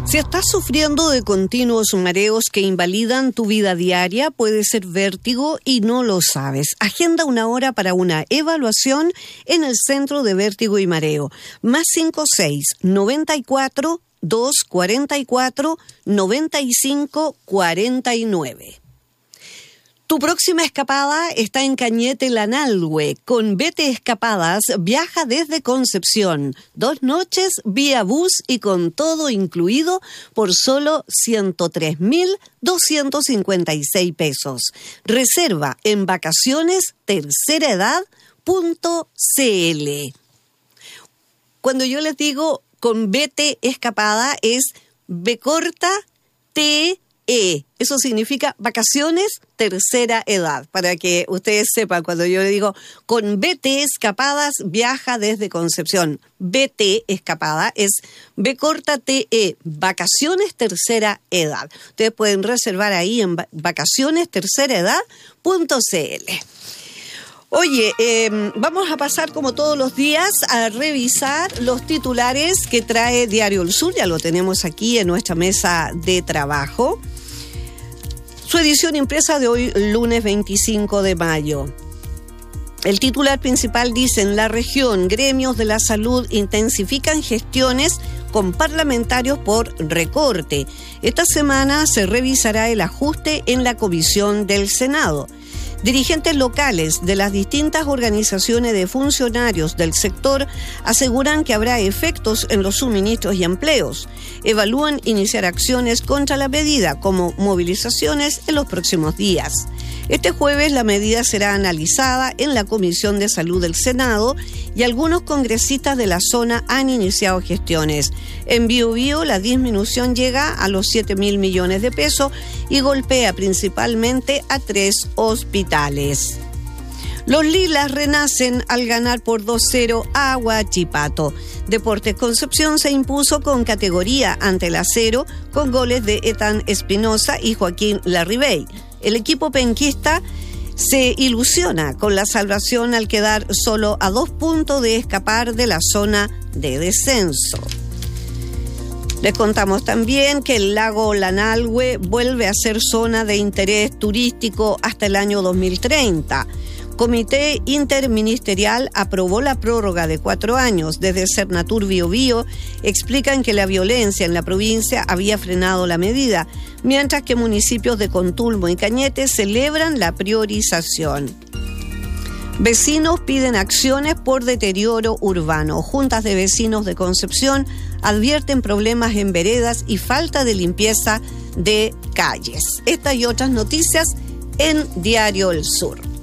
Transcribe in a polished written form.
Si estás sufriendo de continuos mareos que invalidan tu vida diaria, puede ser vértigo y no lo sabes. Agenda una hora para una evaluación en el Centro de Vértigo y Mareo. +56 94 244 95 49. Tu próxima escapada está en Cañete Lanalhue. Con Vete Escapadas viaja desde Concepción. 2 noches vía bus y con todo incluido por solo 103.256 pesos. Reserva en vacacionesterceraedad.cl. Cuando yo les digo con Vete Escapada es B corta T E. Eso significa vacaciones tercera edad, para que ustedes sepan, cuando yo le digo con BT Escapadas viaja desde Concepción. BT Escapada es B corta TE, vacaciones tercera edad. Ustedes pueden reservar ahí en vacacionesterceraedad.cl. Oye, vamos a pasar como todos los días a revisar los titulares que trae Diario El Sur. Ya lo tenemos aquí en nuestra mesa de trabajo. Su edición impresa de hoy, lunes 25 de mayo. El titular principal dice: en la región, gremios de la salud intensifican gestiones con parlamentarios por recorte. Esta semana se revisará el ajuste en la comisión del Senado. Dirigentes locales de las distintas organizaciones de funcionarios del sector aseguran que habrá efectos en los suministros y empleos. Evalúan iniciar acciones contra la medida, como movilizaciones en los próximos días. Este jueves la medida será analizada en la Comisión de Salud del Senado y algunos congresistas de la zona han iniciado gestiones. En Biobío la disminución llega a los 7.000 millones de pesos y golpea principalmente a 3 hospitales. Los Lilas renacen al ganar por 2-0 a Huachipato. Deportes Concepción se impuso con categoría ante el Acero con goles de Ethan Espinosa y Joaquín Larribey. El equipo penquista se ilusiona con la salvación al quedar solo a 2 puntos de escapar de la zona de descenso. Les contamos también que el lago Lanalhue vuelve a ser zona de interés turístico hasta el año 2030. Comité Interministerial aprobó la prórroga de 4 años. Desde Cernatur Biobío explican que la violencia en la provincia había frenado la medida, mientras que municipios de Contulmo y Cañete celebran la priorización. Vecinos piden acciones por deterioro urbano. Juntas de vecinos de Concepción advierten problemas en veredas y falta de limpieza de calles. Estas y otras noticias en Diario El Sur.